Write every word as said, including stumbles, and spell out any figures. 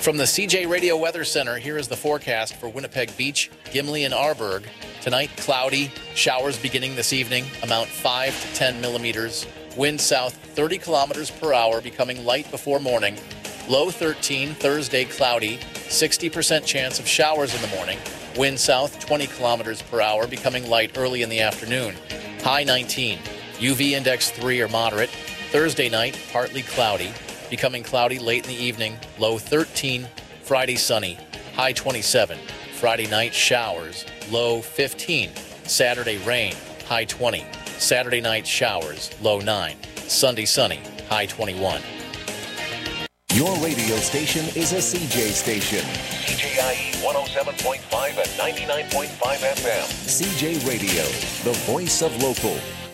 From the C J Radio Weather Center, here is the forecast for Winnipeg Beach, Gimli, and Arborg. Tonight, cloudy, showers beginning this evening, amount five to ten millimeters. Wind south thirty kilometers per hour, becoming light before morning. Low thirteen, Thursday cloudy, sixty percent chance of showers in the morning. Wind south twenty kilometers per hour, becoming light early in the afternoon. High nineteen. U V index three or moderate. Thursday night, partly cloudy, becoming cloudy late in the evening. Low thirteen. Friday sunny. High twenty-seven. Friday night showers. Low fifteen. Saturday rain. High twenty. Saturday night showers. Low nine. Sunday sunny. High twenty-one. Your radio station is a C J station. C J I E one oh seven point five and ninety-nine point five F M. C J Radio, the voice of local.